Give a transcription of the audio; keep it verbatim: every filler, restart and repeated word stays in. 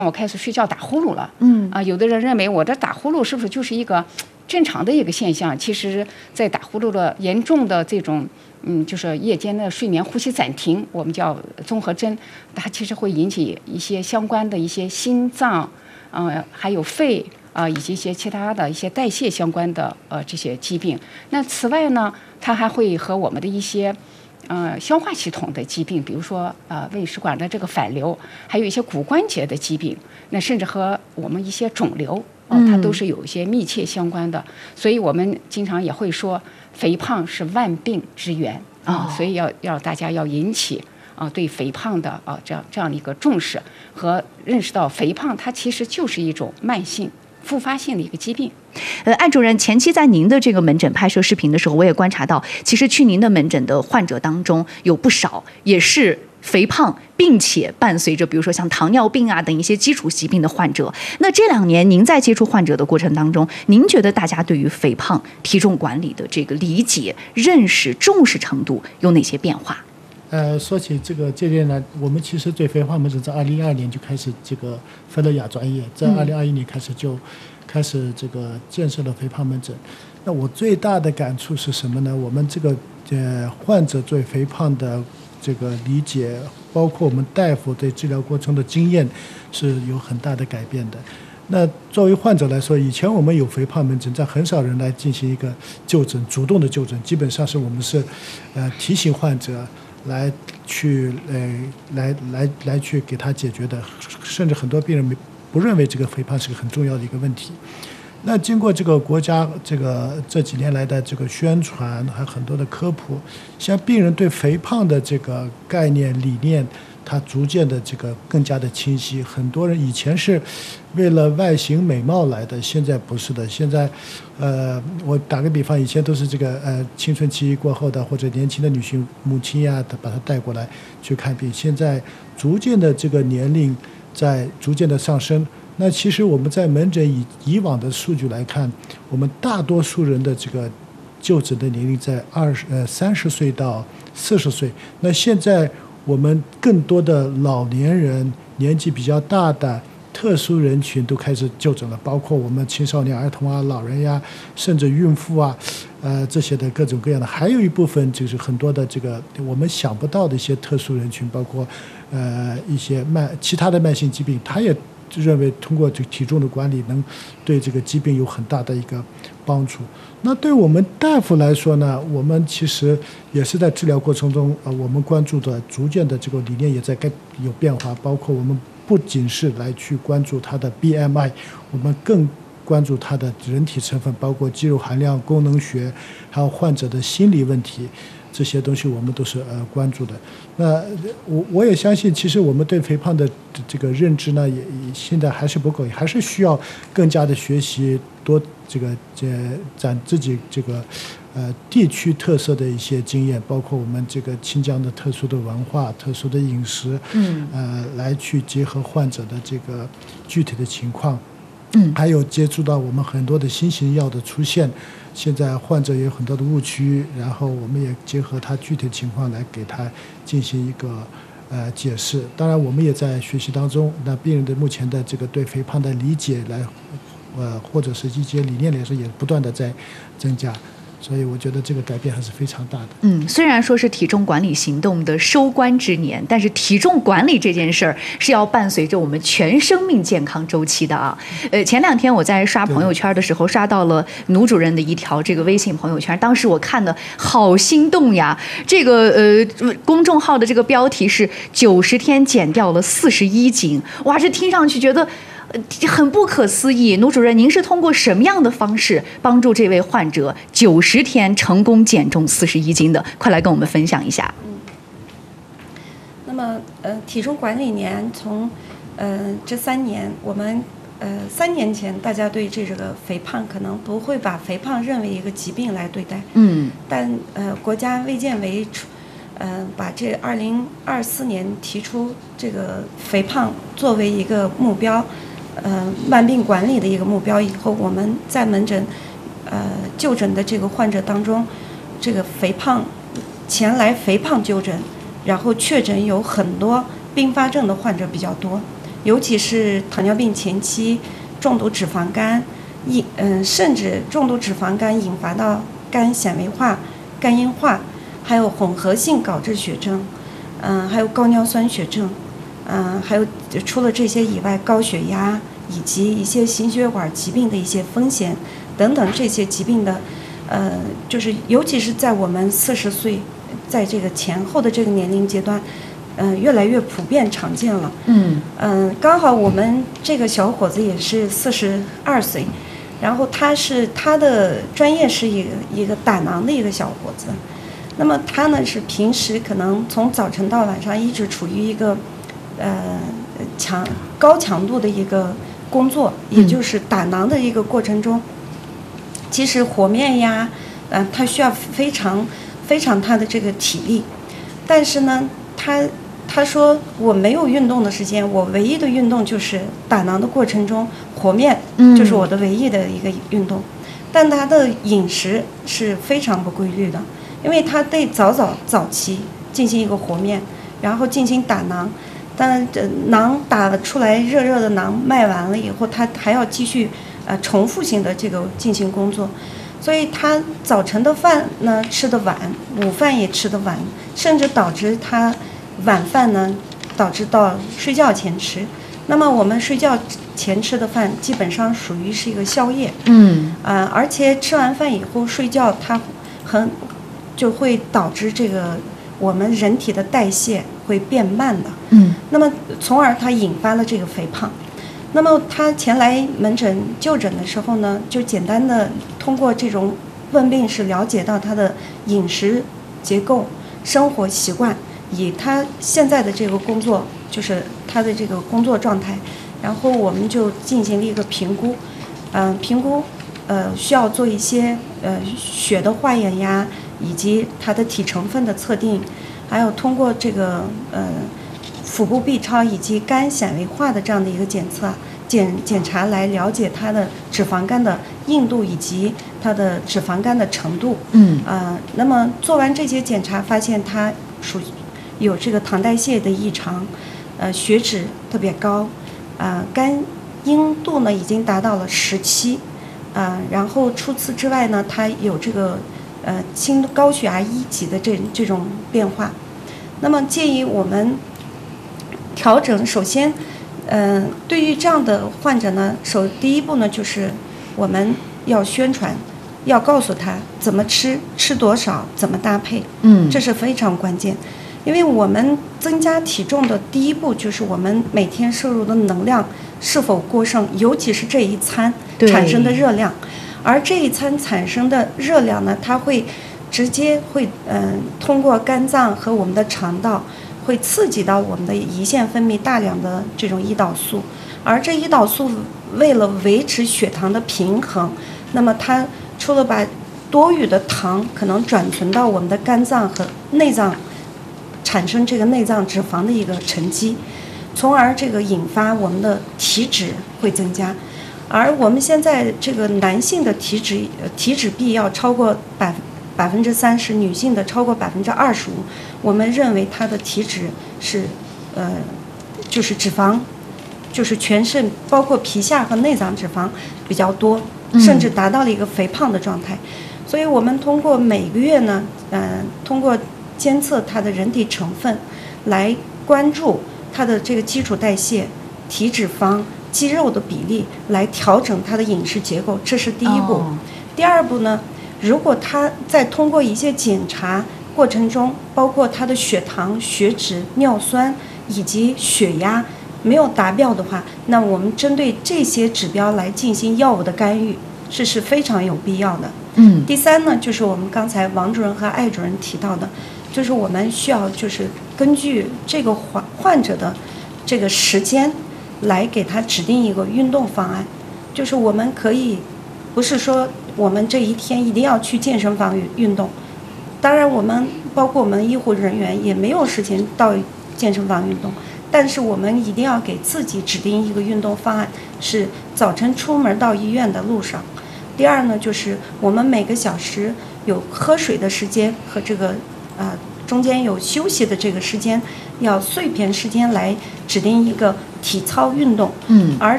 我开始睡觉打呼噜了，嗯啊，有的人认为我这打呼噜是不是就是一个正常的一个现象？其实，在打呼噜的严重的这种，嗯，就是夜间的睡眠呼吸暂停，我们叫综合征，它其实会引起一些相关的一些心脏，呃，还有肺啊、呃，以及一些其他的一些代谢相关的呃这些疾病。那此外呢，它还会和我们的一些呃，消化系统的疾病，比如说呃胃食管的这个反流，还有一些骨关节的疾病，那甚至和我们一些肿瘤，哦、呃，它都是有一些密切相关的。所以我们经常也会说，肥胖是万病之源啊、呃，所以要要大家要引起啊、呃、对肥胖的啊、呃、这样这样的一个重视和认识到，肥胖它其实就是一种慢性复发性的一个疾病。 呃，安主任，前期在您的这个门诊拍摄视频的时候，我也观察到，其实去您的门诊的患者当中有不少也是肥胖，并且伴随着比如说像糖尿病啊等一些基础疾病的患者。那这两年您在接触患者的过程当中，您觉得大家对于肥胖、体重管理的这个理解、认识、重视程度有哪些变化？ 呃，说起这个这边呢，我们其实对肥胖门诊在二零一二年就开始这个分了亚专业，在二零二一年开始就开始这个建设了肥胖门诊。那我最大的感触是什么呢？我们这个呃患者对肥胖的这个理解，包括我们大夫对治疗过程的经验是有很大的改变的。那作为患者来说，以前我们有肥胖门诊，在很少人来进行一个就诊，主动的就诊，基本上是我们是呃提醒患者来去呃来来来去给他解决的，甚至很多病人没不认为这个肥胖是个很重要的一个问题。那经过这个国家这个这几年来的这个宣传，还有很多的科普，像病人对肥胖的这个概念理念，它逐渐的这个更加的清晰。很多人以前是为了外形美貌来的，现在不是的。现在，呃，我打个比方，以前都是这个呃青春期过后的或者年轻的女性母亲呀，把她带过来去看病。现在逐渐的这个年龄在逐渐的上升。那其实我们在门诊以以往的数据来看，我们大多数人的这个就诊的年龄在二十呃三十岁到四十岁。那现在我们更多的老年人、年纪比较大的特殊人群都开始就诊了，包括我们青少年、儿童啊、老人呀，甚至孕妇啊，呃这些的各种各样的。还有一部分就是很多的这个我们想不到的一些特殊人群，包括呃一些慢其他的慢性疾病，他也认为通过这个体重的管理能对这个疾病有很大的一个帮助。那对我们大夫来说呢，我们其实也是在治疗过程中，呃，我们关注的逐渐的这个理念也在改有变化，包括我们不仅是来去关注它的 B M I， 我们更关注它的人体成分，包括肌肉含量、功能学，还有患者的心理问题。这些东西我们都是呃关注的。那我我也相信，其实我们对肥胖的这个认知呢，也现在还是不够，还是需要更加的学习，多这个这展自己这个呃地区特色的一些经验，包括我们这个新疆的特殊的文化、特殊的饮食，嗯，呃，来去结合患者的这个具体的情况。嗯，还有接触到我们很多的新型药的出现，现在患者也有很多的误区，然后我们也结合他具体情况来给他进行一个呃解释。当然，我们也在学习当中。那病人的目前的这个对肥胖的理解来，呃，或者是一些理念来说，也不断的在增加。所以我觉得这个改变还是非常大的。 嗯，虽然说是体重管理行动的收官之年，但是体重管理这件事儿是要伴随着我们全生命健康周期的啊。呃，前两天我在刷朋友圈的时候，刷到了奴主任的一条这个微信朋友圈，当时我看的好心动呀。这个呃公众号的这个标题是九十天减掉了四十一斤，哇，这听上去觉得很不可思议。奴主任，您是通过什么样的方式帮助这位患者九十天成功减重四十一斤的？快来跟我们分享一下。 嗯，那么呃，体重管理年从呃这三年，我们呃三年前大家对这个肥胖可能不会把肥胖认为一个疾病来对待，嗯，但呃国家卫健委呃把这二零二四年提出这个肥胖作为一个目标。呃，慢病管理的一个目标以后，我们在门诊，呃，就诊的这个患者当中，这个肥胖前来肥胖就诊，然后确诊有很多并发症的患者比较多， 尤其是糖尿病前期重度脂肪肝，引嗯甚至重度脂肪肝引发到肝纤维化、肝硬化，还有混合性高脂血症，嗯、呃，还有高尿酸血症，嗯、呃，还有除了这些以外，高血压以及一些心血管疾病的一些风险等等这些疾病的，呃，就是尤其是在我们四十岁，在这个前后的这个年龄阶段，嗯、呃，越来越普遍常见了。嗯嗯、呃，刚好我们这个小伙子也是四十二岁。然后他是他的专业是一个一个胆囊的一个小伙子，那么他呢是平时可能从早晨到晚上一直处于一个呃强高强度的一个工作，也就是胆囊的一个过程中，其实和面呀，呃，他需要非常非常他的这个体力，但是呢，他他说我没有运动的时间，我唯一的运动就是胆囊的过程中和面，就是我的唯一的一个运动。嗯、但他的饮食是非常不规律的，因为他得早早早期进行一个和面，然后进行打囊，但这囊打出来热热的囊卖完了以后，他还要继续呃重复性的这个进行工作，所以他早晨的饭呢吃得晚，午饭也吃得晚，甚至导致他晚饭呢，导致到睡觉前吃。那么我们睡觉前吃的饭基本上属于是一个宵夜，嗯，啊、呃，而且吃完饭以后睡觉，它很就会导致这个我们人体的代谢会变慢的，嗯，那么从而它引发了这个肥胖。那么他前来门诊就诊的时候呢，就简单的通过这种问病是了解到他的饮食结构、生活习惯。以他现在的这个工作，就是他的这个工作状态，然后我们就进行了一个评估，嗯、呃，评估，呃，需要做一些呃血的化验呀，以及他的体成分的测定，还有通过这个呃腹部 B 超以及肝纤维化的这样的一个检测检检查来了解他的脂肪肝的硬度以及他的脂肪肝的程度。嗯啊、呃，那么做完这些检查，发现他属有这个糖代谢的异常，呃，血脂特别高，啊、呃，肝硬度呢已经达到了十七，啊，然后除此之外呢，它有这个呃轻高血压一级的这这种变化。那么建议我们调整，首先，嗯、呃，对于这样的患者呢，首第一步呢就是我们要宣传，要告诉他怎么吃，吃多少，怎么搭配，嗯，这是非常关键。因为我们增加体重的第一步就是我们每天摄入的能量是否过剩，尤其是这一餐产生的热量，而这一餐产生的热量呢，它会直接会嗯、呃、通过肝脏和我们的肠道会刺激到我们的胰腺分泌大量的这种胰岛素，而这胰岛素为了维持血糖的平衡，那么它除了把多余的糖可能转存到我们的肝脏和内脏，产生这个内脏脂肪的一个沉积，从而这个引发我们的体脂会增加。而我们现在这个男性的体脂体脂比要超过百百分之三十，女性的超过百分之二十五。我们认为它的体脂是呃就是脂肪，就是全身包括皮下和内脏脂肪比较多，甚至达到了一个肥胖的状态。所以我们通过每个月呢，呃，通过监测它的人体成分，来关注它的这个基础代谢、体脂肪、肌肉的比例，来调整它的饮食结构，这是第一步。哦、第二步呢，如果它在通过一些检查过程中，包括它的血糖、血脂、尿酸以及血压没有达标的话，那我们针对这些指标来进行药物的干预，这是非常有必要的。嗯。第三呢，就是我们刚才王主任和艾主任提到的。就是我们需要就是根据这个患患者的这个时间来给他指定一个运动方案，就是我们可以不是说我们这一天一定要去健身房运动，当然我们包括我们医护人员也没有时间到健身房运动，但是我们一定要给自己指定一个运动方案，是早晨出门到医院的路上。第二呢，就是我们每个小时有喝水的时间和这个啊、呃，中间有休息的这个时间，要碎片时间来指定一个体操运动， 嗯， 而